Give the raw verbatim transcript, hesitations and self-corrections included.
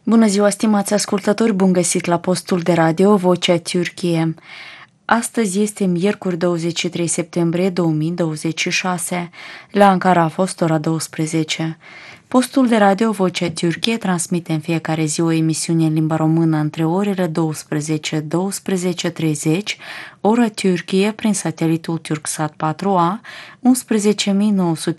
Bună ziua, stimați ascultători, bun găsit la postul de radio Vocea Türkiye. Astăzi este miercuri douăzeci și trei septembrie două mii douăzeci și șase. La Ankara a fost ora douăsprezece. Postul de radio Vocea Türkiye transmite în fiecare zi o emisiune în limba română între orele douăsprezece - douăsprezece și treizeci, ora Türkiye, prin satelitul Turksat patru A, unsprezece mii nouă sute